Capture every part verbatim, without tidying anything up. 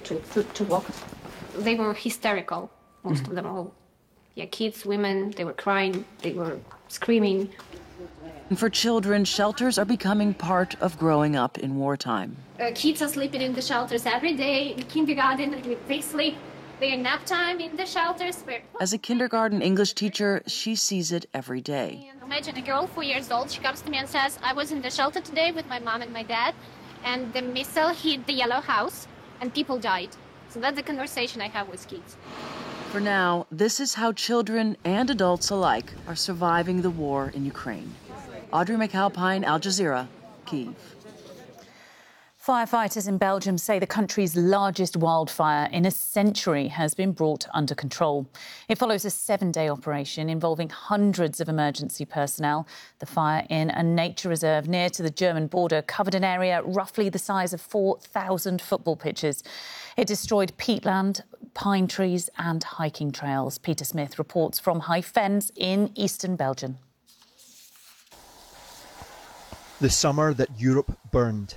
to, to, to walk. They were hysterical, most mm-hmm. of them all. Yeah, kids, women, they were crying, they were screaming. And for children, shelters are becoming part of growing up in wartime. Uh, kids are sleeping in the shelters every day, in kindergarten, they sleep. Their nap time in the shelters. As a kindergarten English teacher, she sees it every day. Imagine a girl, four years old, she comes to me and says, I was in the shelter today with my mom and my dad, and the missile hit the yellow house, and people died. So that's the conversation I have with kids. For now, this is how children and adults alike are surviving the war in Ukraine. Audrey McAlpine, Al Jazeera, Kyiv. Firefighters in Belgium say the country's largest wildfire in a century has been brought under control. It follows a seven-day operation involving hundreds of emergency personnel. The fire in a nature reserve near to the German border covered an area roughly the size of four thousand football pitches. It destroyed peatland, pine trees and hiking trails. Peter Smith reports from High Fens in eastern Belgium. The summer that Europe burned.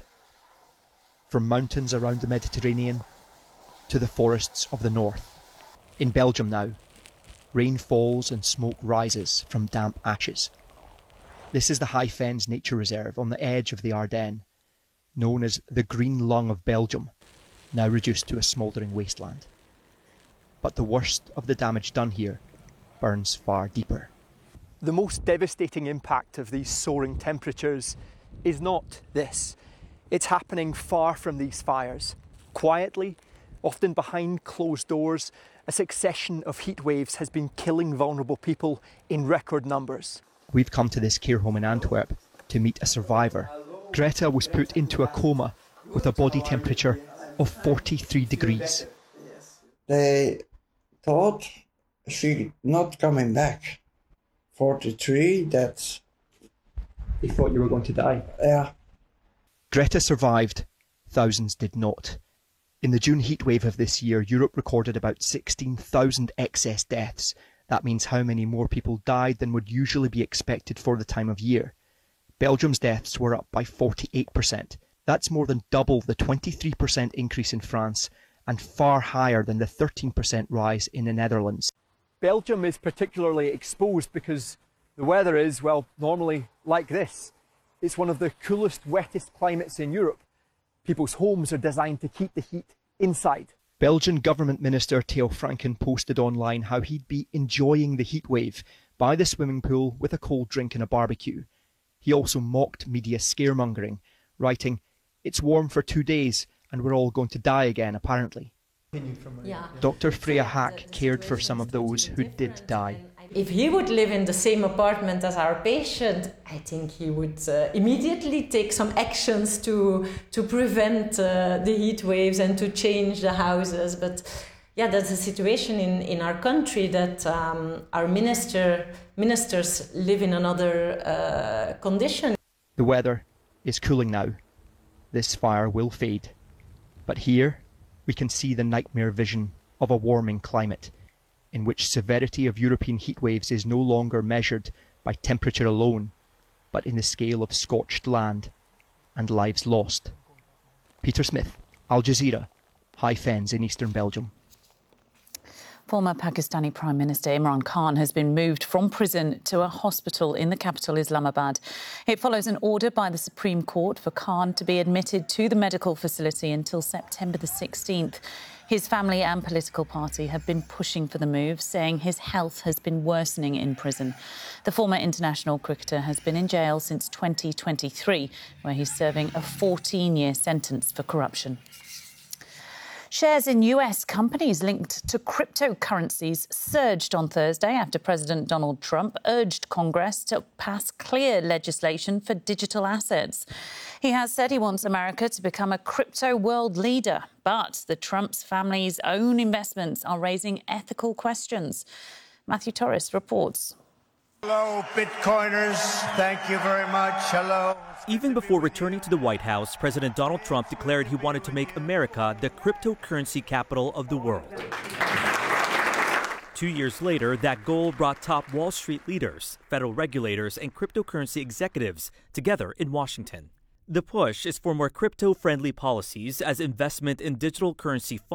From mountains around the Mediterranean to the forests of the north. In Belgium now, rain falls and smoke rises from damp ashes. This is the High Fens Nature Reserve on the edge of the Ardennes, known as the Green Lung of Belgium, now reduced to a smouldering wasteland. But the worst of the damage done here burns far deeper. The most devastating impact of these soaring temperatures is not this. It's happening far from these fires. Quietly, often behind closed doors, a succession of heat waves has been killing vulnerable people in record numbers. We've come to this care home in Antwerp to meet a survivor. Greta was put into a coma with a body temperature of forty-three degrees. They thought she's not coming back. forty-three, that's... They thought you were going to die? Yeah. Greta survived, thousands did not. In the June heatwave of this year, Europe recorded about sixteen thousand excess deaths. That means how many more people died than would usually be expected for the time of year. Belgium's deaths were up by forty-eight percent. That's more than double the twenty-three percent increase in France and far higher than the thirteen percent rise in the Netherlands. Belgium is particularly exposed because the weather is, well, normally like this. It's one of the coolest, wettest climates in Europe. People's homes are designed to keep the heat inside. Belgian government minister Theo Franken posted online how he'd be enjoying the heat wave by the swimming pool with a cold drink and a barbecue. He also mocked media scaremongering, writing, "It's warm for two days and we're all going to die again, apparently." Yeah. Doctor Freya Hack cared for some of those who did die. If he would live in the same apartment as our patient, I think he would uh, immediately take some actions to to prevent uh, the heat waves and to change the houses. But yeah, that's a situation in, in our country that um, our minister ministers live in another uh, condition. The weather is cooling now. This fire will fade. But here we can see the nightmare vision of a warming climate, in which severity of European heat waves is no longer measured by temperature alone, but in the scale of scorched land and lives lost. Peter Smith, Al Jazeera, High Fens in eastern Belgium. Former Pakistani Prime Minister Imran Khan has been moved from prison to a hospital in the capital, Islamabad. It follows an order by the Supreme Court for Khan to be admitted to the medical facility until September the sixteenth. His family and political party have been pushing for the move, saying his health has been worsening in prison. The former international cricketer has been in jail since twenty twenty-three, where he's serving a fourteen-year sentence for corruption. Shares in U S companies linked to cryptocurrencies surged on Thursday after President Donald Trump urged Congress to pass clear legislation for digital assets. He has said he wants America to become a crypto world leader, but the Trump's family's own investments are raising ethical questions. Matthew Torres reports. Hello, Bitcoiners. Thank you very much. Hello. Even before returning to the White House, President Donald Trump declared he wanted to make America the cryptocurrency capital of the world. Two years later, that goal brought top Wall Street leaders, federal regulators, and cryptocurrency executives together in Washington. The push is for more crypto-friendly policies as investment in digital currency funds